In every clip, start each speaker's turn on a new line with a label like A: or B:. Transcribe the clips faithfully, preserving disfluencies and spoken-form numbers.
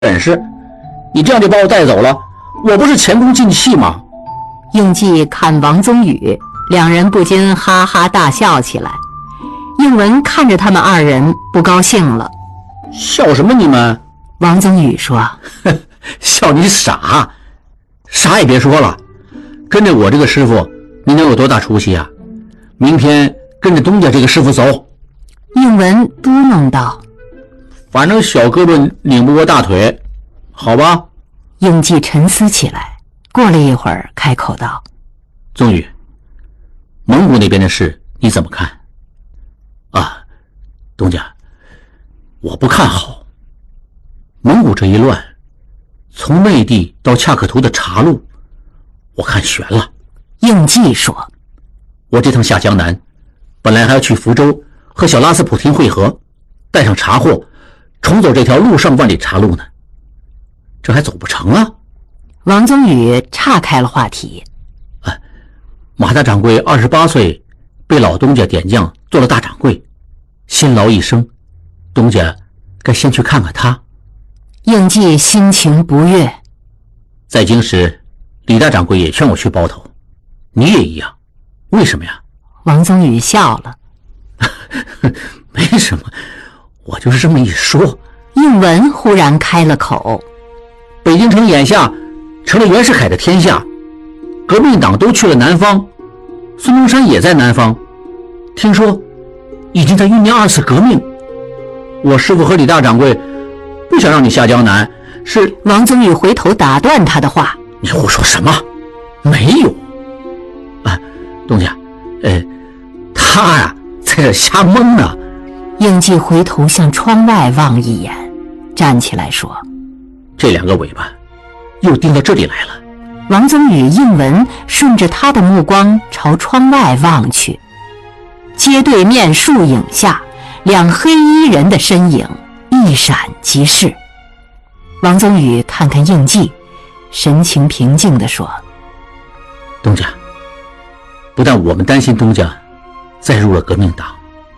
A: 本事，你这样就把我带走了，我不是前功尽弃吗？
B: 应季看王宗宇，两人不禁哈哈大笑起来。应文看着他们二人，不高兴了。
A: 笑什么你们？
B: 王宗宇说：
A: 笑你傻，啥也别说了，跟着我这个师傅，你能有多大出息啊？明天跟着东家这个师傅走。
B: 应文嘟囔道：
A: 反正小胳膊拧不过大腿，好吧？
B: 应季沉思起来，过了一会儿开口道：
A: 宗宇，蒙古那边的事你怎么看？啊，东家，我不看好。蒙古这一乱，从内地到恰克图的岔路，我看悬了。
B: 应季说：
A: 我这趟下江南，本来还要去福州和小拉斯普廷会合，带上茶货，重走这条陆上万里岔路呢，这还走不成啊？
B: 王宗宇岔开了话题：
A: 啊，马大掌柜二十八岁，被老东家点将做了大掌柜，辛劳一生，东家该先去看看他。
B: 应季心情不悦。
A: 在京时，李大掌柜也劝我去包头，你也一样，为什么呀？
B: 王宗宇笑了：
A: 没什么，我就是这么一说。
B: 应文忽然开了口：
A: 北京城眼下成了袁世凯的天下，革命党都去了南方，孙中山也在南方，听说已经在酝酿二次革命。我师父和李大掌柜不想让你下江南，是……
B: 王宗宇回头打断他的话：
A: 你胡说什么？没有啊，东家，呃，他呀、啊、在这瞎蒙呢。
B: 应季回头向窗外望一眼，站起来说：
A: 这两个尾巴又盯到这里来了。
B: 王宗宇、应文顺着他的目光朝窗外望去，街对面树影下，两黑衣人的身影一闪即逝。王宗宇看看应季，神情平静地说：
A: 东家，不但我们担心东家再入了革命党，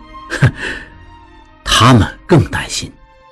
A: 他们更担心。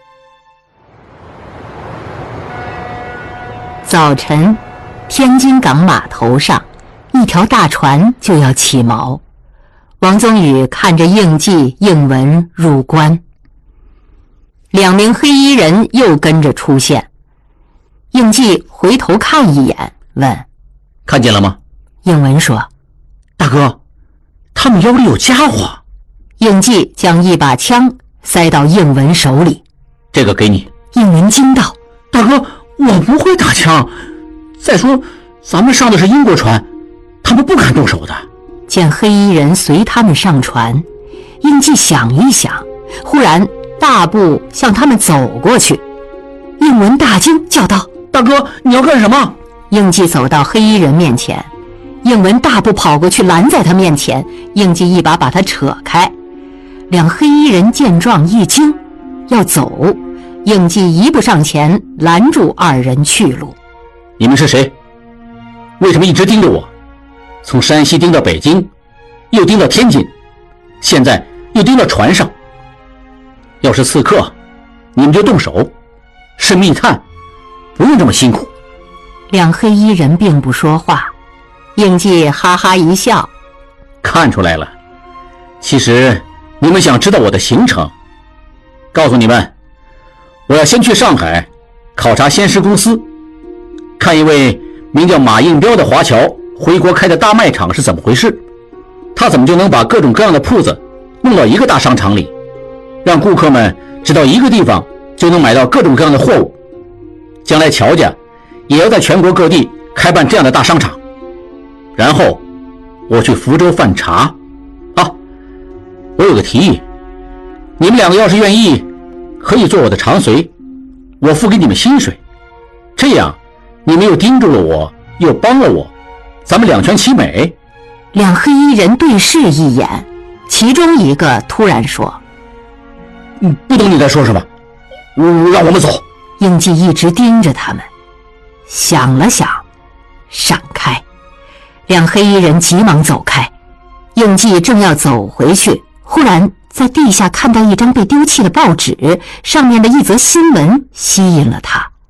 B: 早晨，天津港码头上，一条大船就要起锚。王宗宇看着应季、应文入关，两名黑衣人又跟着出现。应季回头看一眼，问：
A: 看见了吗？
B: 应文说：
A: 大哥，他们腰里有家伙。
B: 应季将一把枪塞到应文手里。
A: 这个给你。
B: 应文惊道：
A: 大哥，我不会打枪，再说咱们上的是英国船，他们不敢动手的。
B: 见黑衣人随他们上船，应季想一想，忽然大步向他们走过去。应文大惊，叫道：
A: 大哥，你要干什么？
B: 应季走到黑衣人面前，应文大步跑过去拦在他面前，应季一把把他扯开。两黑衣人见状一惊，要走，应季一步上前拦住二人去路。
A: 你们是谁？为什么一直盯着我？从山西盯到北京，又盯到天津，现在又盯到船上。要是刺客，你们就动手；是密探，不用这么辛苦。
B: 两黑衣人并不说话，应季哈哈一笑：
A: 看出来了，其实你们想知道我的行程。告诉你们，我要先去上海考察先施公司，看一位名叫马应彪的华侨回国开的大卖场是怎么回事，他怎么就能把各种各样的铺子弄到一个大商场里，让顾客们只到一个地方就能买到各种各样的货物。将来乔家也要在全国各地开办这样的大商场。然后我去福州贩茶啊，我有个提议，你们两个要是愿意，可以做我的长随，我付给你们薪水，这样你们又盯住了我，又帮了我，咱们两全其美。
B: 两黑衣人对视一眼，其中一个突然说：
A: 嗯，不懂你在说什么，让我们走。
B: 应季一直盯着他们，想了想，闪开。两黑衣人急忙走开。应季正要走回去，忽然在地下看到一张被丢弃的报纸，上面的一则新闻吸引了他。